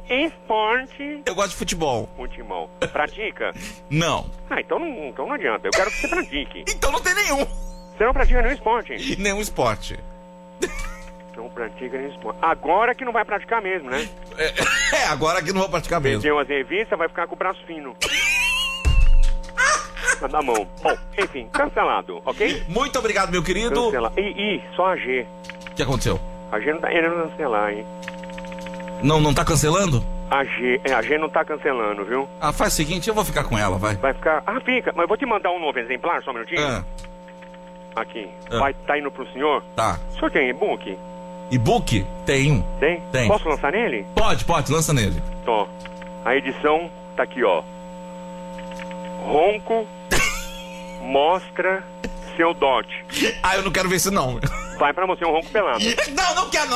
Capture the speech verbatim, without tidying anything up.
Esporte. Eu gosto de futebol. Futebol. Pratica? Não. Ah, então não, então não adianta. Eu quero que você pratique. Então não tem nenhum. Você não pratica nenhum esporte? Nenhum esporte. Não pratica nenhum esporte. Agora que não vai praticar mesmo, né? É, é agora que não vou praticar mesmo. Vendeu as revistas, vai ficar com o braço fino. Na mão. Bom, enfim, cancelado, ok? Muito obrigado, meu querido. Cancelar. Ih, ih, só a G. O que aconteceu? A G não tá querendo cancelar, hein? Não, não tá cancelando? A G, é, a G não tá cancelando, viu? Ah, faz o seguinte, eu vou ficar com ela, vai. Vai ficar... Ah, fica. Mas eu vou te mandar um novo exemplar, só um minutinho. Ah, Aqui. Ah. Vai, tá indo pro senhor? tá. O senhor tem e-book? E-book? Tenho. Tem? Tem. Posso lançar nele? Pode, pode, lança nele. Ó, a edição tá aqui, ó. Ronco mostra seu dote. Ah, eu não quero ver isso não. Vai pra você um ronco pelado. Não, não quero não.